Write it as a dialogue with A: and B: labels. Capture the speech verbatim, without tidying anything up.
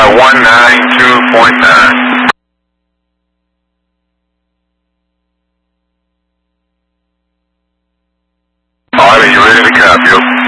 A: uh, one nine two point nine. All right, are you ready to copy?